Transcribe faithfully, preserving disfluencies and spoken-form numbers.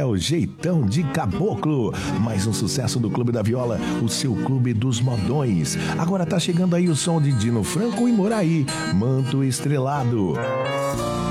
é o Jeitão de Caboclo. Mais um sucesso do Clube da Viola, o seu clube dos modões. Agora tá chegando aí o som de Dino Franco e Moraí, Manto Estrelado.